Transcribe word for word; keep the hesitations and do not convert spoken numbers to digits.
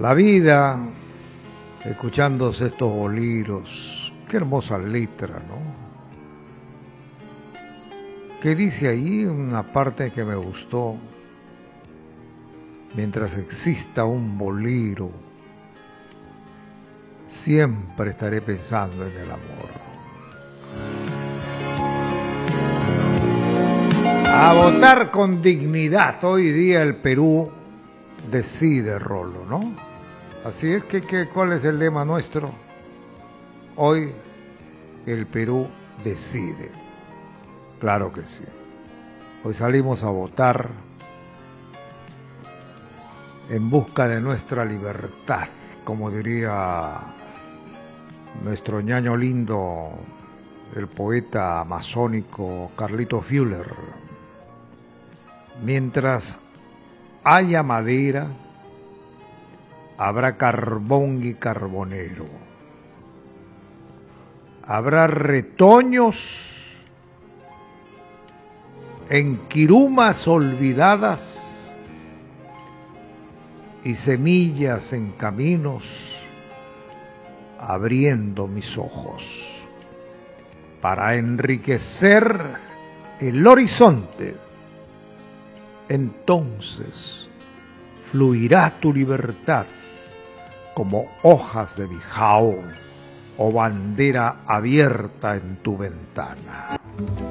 La vida, escuchándose estos boleros, qué hermosa letra, ¿no? ¿Qué dice ahí? Una parte que me gustó. Mientras exista un bolero, siempre estaré pensando en el amor. A votar con dignidad. Hoy día el Perú decide, Rolo, ¿no? Así es que, que ¿cuál es el lema nuestro? Hoy el Perú decide. Claro que sí. Hoy salimos a votar en busca de nuestra libertad, como diría nuestro ñaño lindo, el poeta amazónico Carlito Fuller. Mientras haya madera, habrá carbón y carbonero. Habrá retoños en quirumas olvidadas y semillas en caminos, abriendo mis ojos para enriquecer el horizonte. Entonces fluirá tu libertad como hojas de bijao o bandera abierta en tu ventana.